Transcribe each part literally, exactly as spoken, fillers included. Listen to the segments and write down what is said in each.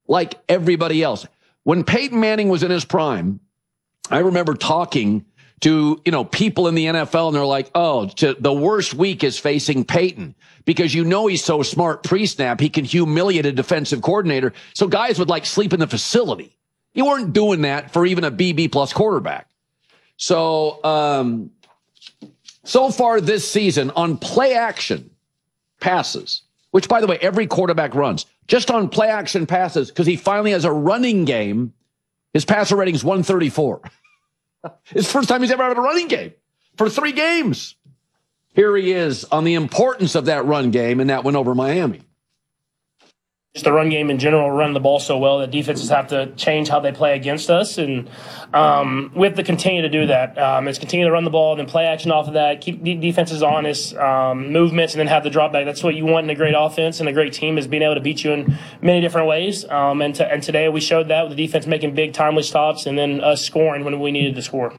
like everybody else. When Peyton Manning was in his prime, I remember talking to, you know, people in the N F L, and they're like, oh, to, the worst week is facing Peyton because you know he's so smart pre-snap, he can humiliate a defensive coordinator. So guys would like sleep in the facility. You weren't doing that for even a B B plus quarterback. So, um, so far this season on play action passes, which by the way, every quarterback runs, just on play action passes, because he finally has a running game, his passer rating is one thirty-four. It's the first time he's ever had a running game for three games. Here he is on the importance of that run game, and that went over Miami. Just the run game in general, run the ball so well that defenses have to change how they play against us. And um, we have to continue to do that. Um, it's continue to run the ball and then play action off of that, keep de- defenses honest, um, movements, and then have the drop back. That's what you want in a great offense and a great team, is being able to beat you in many different ways. Um, and, to, and today we showed that with the defense making big timely stops and then us scoring when we needed to score.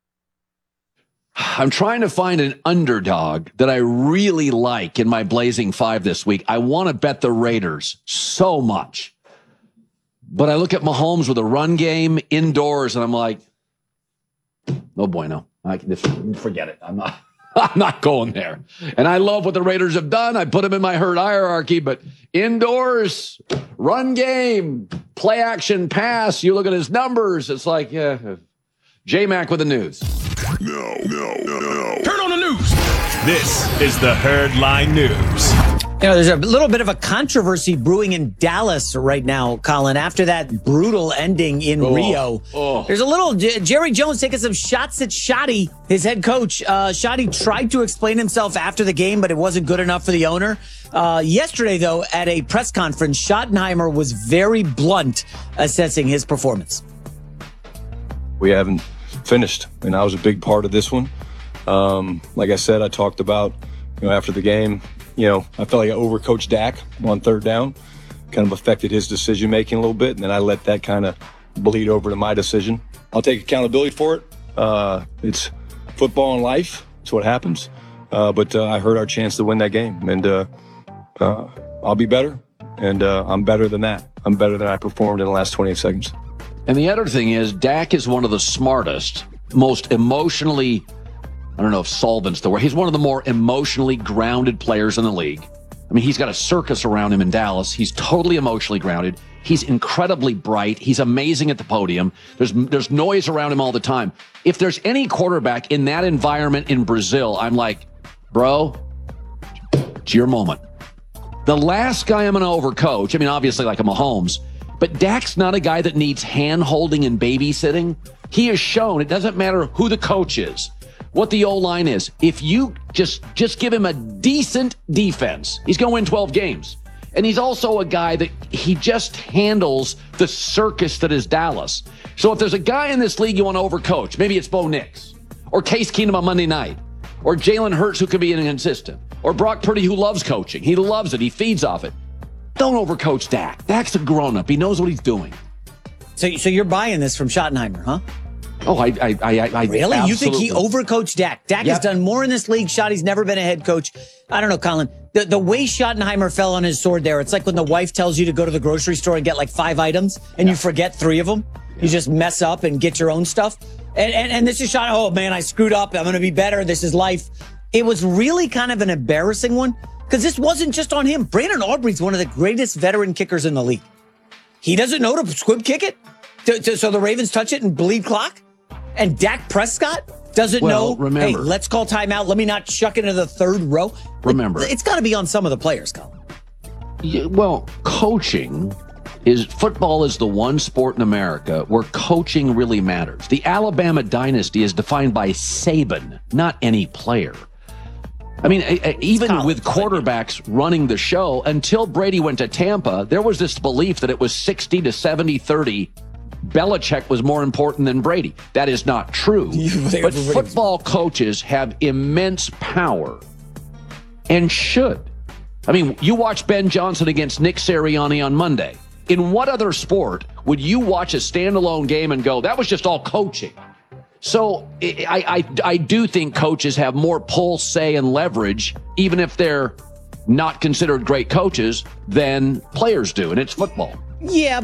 I'm trying to find an underdog that I really like in my Blazing Five this week. I want to bet the Raiders so much. But I look at Mahomes with a run game indoors, and I'm like, no bueno. I can forget it. I'm not, I'm not going there. And I love what the Raiders have done. I put them in my herd hierarchy, but indoors, run game, play action pass. You look at his numbers, it's like, yeah. J-Mac with the news. No, no, no, no. Turn on the news. This is the Herdline News. You know, there's a little bit of a controversy brewing in Dallas right now, Colin, after that brutal ending in oh, Rio. Oh. There's a little J- Jerry Jones taking some shots at Shoddy, his head coach. Uh, Shoddy tried to explain himself after the game, but it wasn't good enough for the owner. Uh, yesterday, though, at a press conference, Schottenheimer was very blunt assessing his performance. We haven't finished, and I was a big part of this one. Um, like I said, I talked about, you know, after the game, you know, I felt like I overcoached Dak on third down, kind of affected his decision making a little bit, and then I let that kind of bleed over to my decision. I'll take accountability for it. Uh, it's football and life. It's what happens. Uh, but uh, I hurt our chance to win that game, and uh, uh, I'll be better, and uh, I'm better than that. I'm better than I performed in the last twenty-eight seconds. And the other thing is, Dak is one of the smartest, most emotionally, I don't know if solvent's the word, he's one of the more emotionally grounded players in the league. I mean, he's got a circus around him in Dallas. He's totally emotionally grounded. He's incredibly bright. He's amazing at the podium. There's there's noise around him all the time. If there's any quarterback in that environment in Brazil, I'm like, bro, it's your moment. The last guy I'm going to overcoach, I mean, obviously like a Mahomes, but Dak's not a guy that needs hand-holding and babysitting. He has shown it doesn't matter who the coach is, what the O-line is. If you just, just give him a decent defense, he's going to win twelve games. And he's also a guy that he just handles the circus that is Dallas. So if there's a guy in this league you want to overcoach, maybe it's Bo Nix or Case Keenum on Monday night or Jalen Hurts who could be inconsistent or Brock Purdy who loves coaching. He loves it. He feeds off it. Don't overcoach Dak. Dak's a grown-up. He knows what he's doing. So, so you're buying this from Schottenheimer, huh? Oh, I, I, I, I really? Absolutely. You think he overcoached Dak? Dak yep. has done more in this league. Schotty's never been a head coach. I don't know, Colin. The the way Schottenheimer fell on his sword there, it's like when the wife tells you to go to the grocery store and get like five items, and yeah. you forget three of them. Yeah. You just mess up and get your own stuff. And and, and this is Schott. Oh man, I screwed up. I'm going to be better. This is life. It was really kind of an embarrassing one. Because this wasn't just on him. Brandon Aubrey's one of the greatest veteran kickers in the league. He doesn't know to squib kick it, to, to, so the Ravens touch it and bleed clock. And Dak Prescott doesn't well, know, remember, hey, let's call timeout. Let me not chuck it into the third row. Like, remember. It's got to be on some of the players, Colin. Yeah, well, coaching is, football is the one sport in America where coaching really matters. The Alabama dynasty is defined by Saban, not any player. I mean, even college, with quarterbacks running the show, until Brady went to Tampa, there was this belief that it was sixty to seventy thirty. Belichick was more important than Brady. That is not true. But football coaches have immense power and should. I mean, you watch Ben Johnson against Nick Sirianni on Monday. In what other sport would you watch a standalone game and go, that was just all coaching? So I, I, I do think coaches have more pull, say, and leverage, even if they're not considered great coaches, than players do, and it's football. Yeah,